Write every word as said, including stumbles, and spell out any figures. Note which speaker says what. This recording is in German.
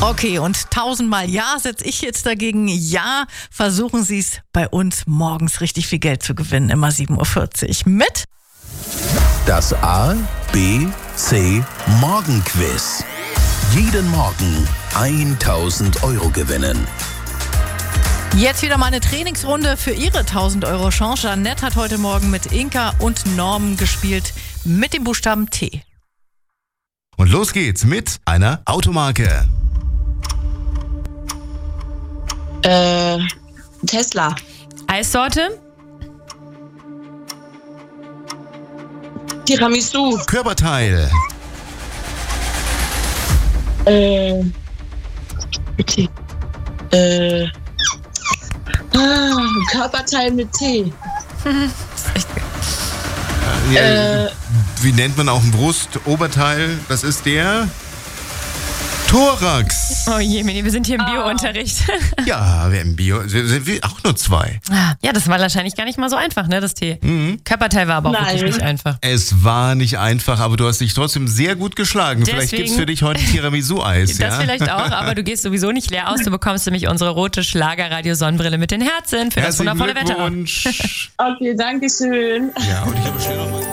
Speaker 1: Okay, und tausendmal Ja setze ich jetzt dagegen. Ja, versuchen Sie es bei uns morgens richtig viel Geld zu gewinnen. Immer sieben Uhr vierzig mit
Speaker 2: Das A, B, C Morgenquiz. Jeden Morgen tausend Euro gewinnen.
Speaker 1: Jetzt wieder mal eine Trainingsrunde für Ihre tausend Euro Chance. Jeanette hat heute Morgen mit Inka und Norm gespielt mit dem Buchstaben T.
Speaker 3: Und los geht's mit einer Automarke.
Speaker 4: Äh, Tesla.
Speaker 5: Eissorte.
Speaker 4: Tiramisu.
Speaker 3: Körperteil.
Speaker 4: Äh, T. Äh, ah, Körperteil mit T.
Speaker 3: Ja,
Speaker 4: Äh.
Speaker 3: wie nennt man auch ein Brust-Oberteil? Das ist der Thorax.
Speaker 5: Oh je, Mini, wir sind hier im
Speaker 4: Oh.
Speaker 5: Bio-Unterricht.
Speaker 3: Ja, wir im Bio sind wir auch nur zwei.
Speaker 5: Ja, das war wahrscheinlich gar nicht mal so einfach, ne, das T.
Speaker 3: Mhm.
Speaker 5: Körperteil war aber auch
Speaker 4: Nein.
Speaker 5: wirklich nicht einfach.
Speaker 3: Es war nicht einfach, aber du hast dich trotzdem sehr gut geschlagen. Vielleicht
Speaker 5: Deswegen-
Speaker 3: gibt's für dich heute Tiramisu-Eis,
Speaker 5: Das
Speaker 3: ja?
Speaker 5: vielleicht auch, aber du gehst sowieso nicht leer aus. Du bekommst nämlich unsere rote Schlagerradio-Sonnenbrille mit den Herzen für das
Speaker 3: Herzlichen
Speaker 5: wundervolle Wetter.
Speaker 3: Glückwunsch.
Speaker 4: Okay, danke schön.
Speaker 3: Ja, und ich habe schnell noch mal